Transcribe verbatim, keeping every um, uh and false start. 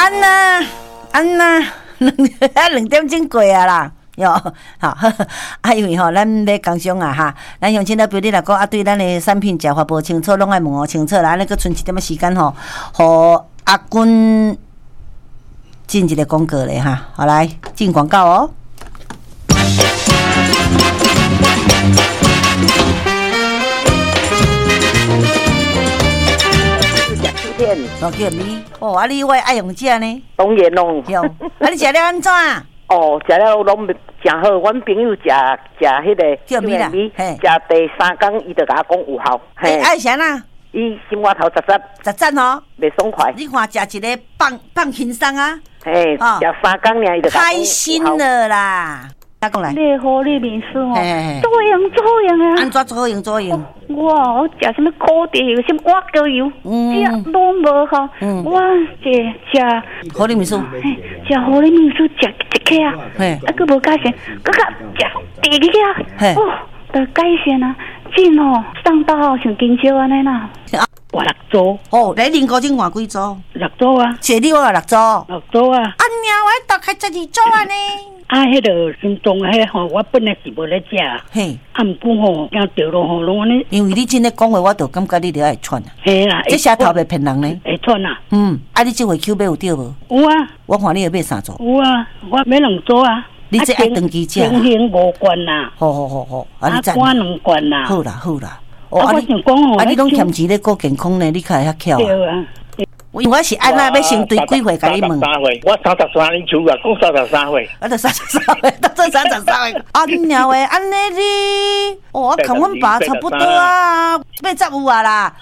安娜，安娜，两点钟过啊啦。哟，好，啊，因为吼，咱要工商啊哈，咱乡亲咧标你来讲啊，对咱的产品食法无清楚，拢爱问我清楚啦。安尼，佮剩一点仔时间吼，互阿君进一个广告咧哈，好来进广告哦。哦，叫你哦，啊，你我爱用这呢？ 当然咯。 用，啊，你食了安怎？ 哦，食了拢真好。阮朋友食食迄个叫米啦， 食第三工伊就甲我讲有效。 嘿，爱啥啦？ 伊心肝头十十， 十赞哦， 袂爽快。 你看食一个放放轻松啊！ 嘿，食三工尔伊就开心了啦。哪讲来？ 你好，你面试哦，做用做用啊！ 安怎做用做用？ 哇，我食什么烤地油，什么瓜椒油，这拢无好。我这食好利面酥， 食好利面酥，食一克啊，啊，佮无加钱，佮佮食第二克，哦，得改善啊，真哦，上刀哦像金蕉安尼啦。 我六组哦，你零个钟换几组？ 六组啊， 谢你我六组， 六组啊。 啊，娘，我大概十二组啊呢。 啊，迄个心脏迄吼，我本来是无咧食， 嘿， 啊，毋过吼，惊着咯吼，拢安尼。 因为你真咧讲话，我就感觉你着爱喘啊。 嘿啦， 这舌头袂骗人呢。 会喘啊。 嗯，啊，你这回口买有对无？ 有啊。 我看你会买三组。 有啊，我买两组啊。 你这爱长期食。 轻轻五罐啦。 好好好好， 啊，你我两罐啦。 好啦好啦。 哦，啊，我想讲吼， 啊，你拢欠钱咧顾健康呢，你较会遐巧啊。 对啊。 因为我是安那要先对几岁甲你问？ 三十岁，我三十三，你厝啊，讲三十三岁。 我就三十三岁，到这三十三岁。啊，娘诶，安尼哩，哦，我跟阮爸差不多啊，八十有啊啦。